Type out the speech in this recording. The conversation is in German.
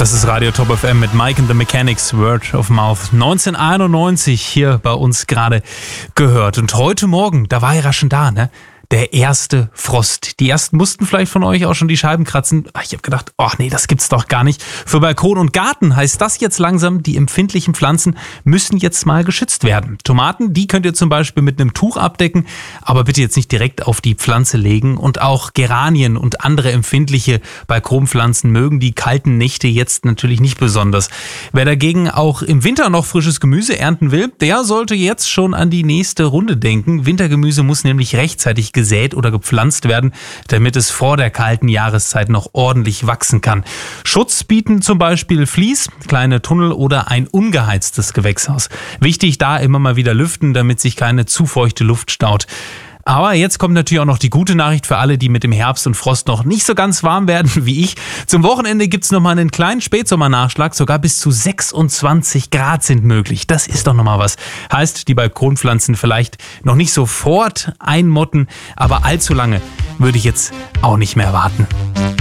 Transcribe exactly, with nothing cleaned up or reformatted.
Das ist Radio Top F M mit Mike and the Mechanics, Word of Mouth. neunzehnhunderteinundneunzig hier bei uns gerade gehört. Und heute Morgen, da war er schon da, ne? Der erste Frost. Die ersten mussten vielleicht von euch auch schon die Scheiben kratzen. Ich habe gedacht, ach nee, das gibt's doch gar nicht. Für Balkon und Garten heißt das jetzt langsam, die empfindlichen Pflanzen müssen jetzt mal geschützt werden. Tomaten, die könnt ihr zum Beispiel mit einem Tuch abdecken, aber bitte jetzt nicht direkt auf die Pflanze legen. Und auch Geranien und andere empfindliche Balkonpflanzen mögen die kalten Nächte jetzt natürlich nicht besonders. Wer dagegen auch im Winter noch frisches Gemüse ernten will, der sollte jetzt schon an die nächste Runde denken. Wintergemüse muss nämlich rechtzeitig gesät oder gepflanzt werden, damit es vor der kalten Jahreszeit noch ordentlich wachsen kann. Schutz bieten zum Beispiel Vlies, kleine Tunnel oder ein ungeheiztes Gewächshaus. Wichtig da immer mal wieder lüften, damit sich keine zu feuchte Luft staut. Aber jetzt kommt natürlich auch noch die gute Nachricht für alle, die mit dem Herbst und Frost noch nicht so ganz warm werden wie ich. Zum Wochenende gibt's noch mal einen kleinen Spätsommernachschlag. Sogar bis zu sechsundzwanzig Grad sind möglich. Das ist doch noch mal was. Heißt, die Balkonpflanzen vielleicht noch nicht sofort einmotten, aber allzu lange würde ich jetzt auch nicht mehr warten.